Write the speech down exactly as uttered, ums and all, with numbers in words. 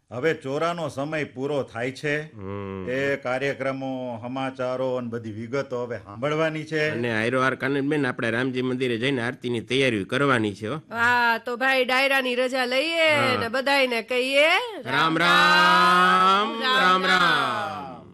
હવે ચોરાનો સમય પૂરો થાય છે. હમ. એ કાર્યક્રમો, સમાચારો અને બધી વિગતો હવે સાંભળવાની છે. અને હાયરો હાર કાનનબેન આપણે રામજી મંદિરે જઈને આરતીની તૈયારી કરવાની છે હો. હા તો ભાઈ ડાયરાની રજા લઈએ હા. ને બધાયને કહીએ રામ રામ રામ રામ.